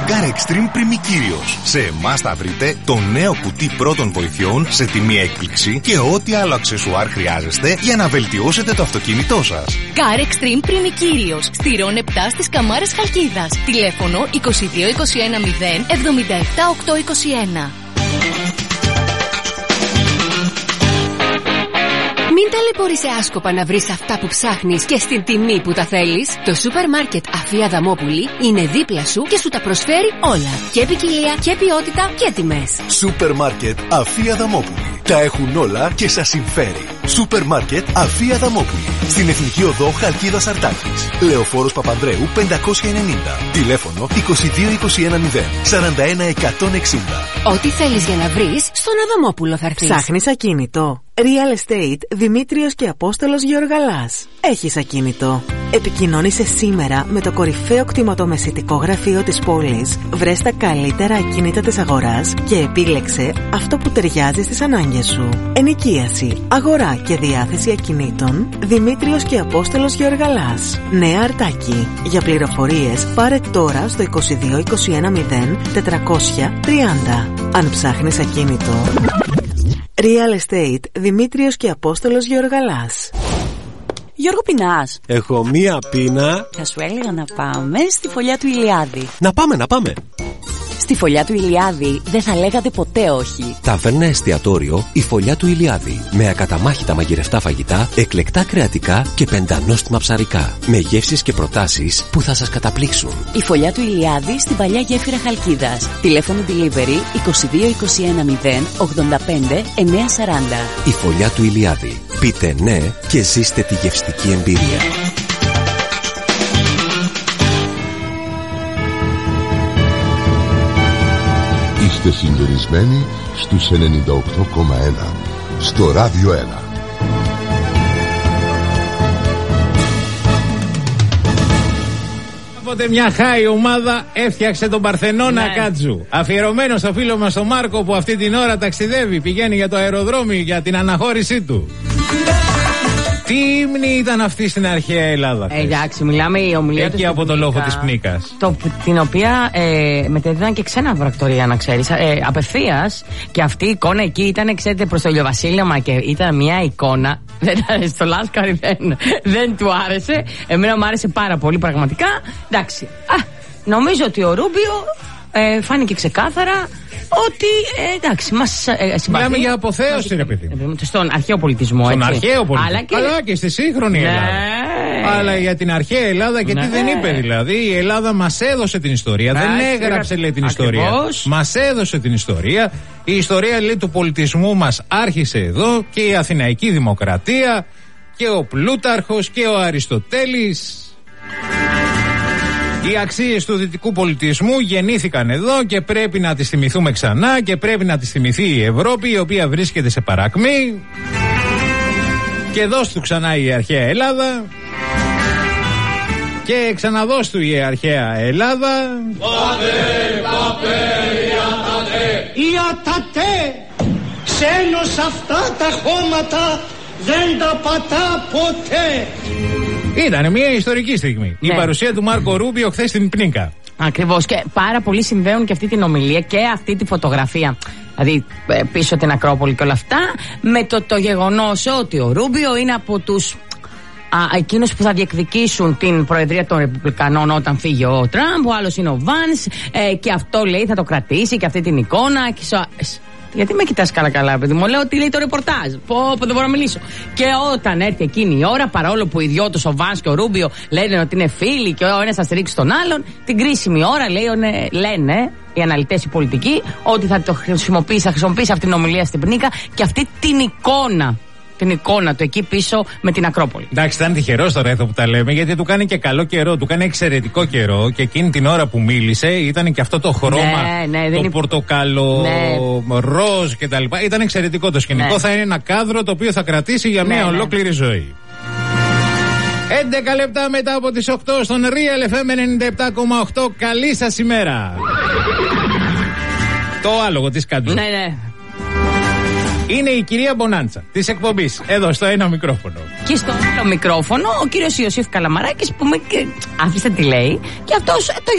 Car Extreme Πριμικύριος. Σε εμάς θα βρείτε το νέο κουτί πρώτων βοηθειών σε τιμή έκπληξη και ό,τι άλλο αξεσουάρ χρειάζεστε για να βελτιώσετε το αυτοκίνητό σας. Car Extreme Πριμικύριος. Στηρών 7 στις Καμάρες Χαλκίδας. Τηλέφωνο 22 21 0 77 821. Μην ταλαιπωρείσαι άσκοπα να βρεις αυτά που ψάχνεις και στην τιμή που τα θέλεις. Το σούπερ μάρκετ Αφία Αδαμόπουλη είναι δίπλα σου και σου τα προσφέρει όλα. Και ποικιλία και ποιότητα και τιμές. Σούπερ μάρκετ Αφία Αδαμόπουλη. Τα έχουν όλα και σας συμφέρει. Σούπερ μάρκετ Αφία Αδαμόπουλη. Στην Εθνική Οδό Χαλκίδας Αρτάκης. Λεωφόρος Παπανδρέου 590. Τηλέφωνο 22 21 0 41 160. Ό,τι θέλεις για να βρεις, στον Αδαμόπουλο θα έρθεις. Ψάχνεις ακίνητο? Real Estate Δημήτριος και Απόστολος Γεωργαλάς. Έχεις ακίνητο? Επικοινώνησε σήμερα με το κορυφαίο κτηματομεσητικό γραφείο της πόλης. Βρες τα καλύτερα ακίνητα της αγοράς και επίλεξε αυτό που ταιριάζει στις ανάγκες σου. Ενοικίαση, αγορά και διάθεση ακινήτων. Δημήτριος και Απόστολος Γεωργαλάς. Νέα Αρτάκη. Για πληροφορίες πάρε τώρα στο 22 21 0 430. Αν ψάχνεις ακίνητο, Real Estate Δημήτριος και Απόστολος Γεωργαλάς. Γιώργο, πεινάς? Έχω μία πείνα. Θα σου έλεγα να πάμε στη φωλιά του Ηλιάδη. Να πάμε. Στη φωλιά του Ηλιάδη δεν θα λέγατε ποτέ όχι. Ταβέρνα εστιατόριο η Φωλιά του Ηλιάδη. Με ακαταμάχητα μαγειρευτά φαγητά, εκλεκτά κρεατικά και πεντανόστιμα ψαρικά. Με γεύσεις και προτάσεις που θα σας καταπλήξουν. Η Φωλιά του Ηλιάδη στην παλιά γέφυρα Χαλκίδας. Τηλέφωνο delivery 22 21 0 85 940. Η Φωλιά του Ηλιάδη. Πείτε ναι και ζήστε τη γευστική εμπειρία. Είστε συντονισμένοι στους 98,1 στο Ράδιο 1. Οπότε μια χάη ομάδα έφτιαξε τον Παρθενώνα Κάτσου. Αφιερωμένο στο φίλο μας τον Μάρκο που αυτή την ώρα ταξιδεύει, πηγαίνει για το αεροδρόμιο για την αναχώρησή του. Τι ύμνη ήταν αυτή στην αρχαία Ελλάδα? Εντάξει, μιλάμε η ομιλία εκεί από το λόφο της Πνίκας. Την οποία μετέδιδαν και ξένα πρακτορία, να ξέρεις. Απευθείας. Και αυτή η εικόνα εκεί ήταν, ξέρετε, προς το ηλιοβασίλεμα και ήταν μια εικόνα. Δεν άρεσε το Λάσκαρη, δεν του άρεσε. Εμένα μου άρεσε πάρα πολύ, πραγματικά. Εντάξει. Νομίζω ότι ο Ρούμπιο φάνηκε ξεκάθαρα ότι εντάξει, μας συμπαθεί. Μιλάμε για αποθέωση, ρε παιδί. Στον αρχαίο πολιτισμό. Στον αρχαίο πολιτισμό. Αλλά και στη σύγχρονη Ελλάδα. Αλλά για την αρχαία Ελλάδα και τι δεν είπε δηλαδή. Η Ελλάδα μας έδωσε την ιστορία. Δεν έγραψε, λέει, την ιστορία. Μας έδωσε την ιστορία. Η ιστορία, λέει, του πολιτισμού μας άρχισε εδώ και η Αθηναϊκή Δημοκρατία και ο Πλούταρχος και ο Αριστοτέλης. Οι αξίες του δυτικού πολιτισμού γεννήθηκαν εδώ και πρέπει να τις θυμηθούμε ξανά και πρέπει να τις θυμηθεί η Ευρώπη, η οποία βρίσκεται σε παρακμή. Και δώσ' του ξανά η αρχαία Ελλάδα. Και ξαναδώσ' του η αρχαία Ελλάδα. Ιατατέ, ξένος αυτά τα χώματα δεν τα πατά ποτέ. Ήταν μια ιστορική στιγμή. Η παρουσία του Μάρκο Ρούμπιο χθες στην Πνίκα. Ακριβώς, και πάρα πολλοί συνδέουν και αυτή την ομιλία και αυτή τη φωτογραφία, δηλαδή πίσω την Ακρόπολη και όλα αυτά, με το γεγονός ότι ο Ρούμπιο είναι από τους εκείνους που θα διεκδικήσουν την προεδρία των Ρεπουμπλικανών όταν φύγει ο Τραμπ. Ο άλλος είναι ο Βάνς, και αυτό, λέει, θα το κρατήσει και αυτή την εικόνα. Γιατί με κοιτάς καλά, παιδί μου? Λέω ότι λέει το ρεπορτάζ. Δεν μπορώ να μιλήσω. Και όταν έρθει εκείνη η ώρα, παρόλο που οι δυο τους, ο Βάνς και ο Ρούμπιο, λένε ότι είναι φίλοι και ο ένας θα στηρίξει τον άλλον, την κρίσιμη ώρα λένε οι αναλυτές, οι πολιτικοί, ότι θα χρησιμοποιήσει αυτή την ομιλία στην Πνίκα και αυτή την εικόνα. Την εικόνα του εκεί πίσω με την Ακρόπολη. Εντάξει, ήταν τυχερός τώρα εδώ που τα λέμε, γιατί του κάνει και καλό καιρό, του κάνει εξαιρετικό καιρό και εκείνη την ώρα που μίλησε ήταν και αυτό το χρώμα, το πορτοκαλό, ροζ κτλ. Ήταν εξαιρετικό το σκηνικό. Θα είναι ένα κάδρο το οποίο θα κρατήσει για μια ολόκληρη ζωή. 11 λεπτά μετά από τις 8 στον Real FM 97,8. Καλή σας ημέρα. Το άλογο της Καντού. Είναι η κυρία Μπονάντσα της εκπομπής, εδώ στο ένα μικρόφωνο. Και στο άλλο μικρόφωνο ο κύριος Ιωσήφ Καλαμαράκης που άφησε τι λέει και αυτός το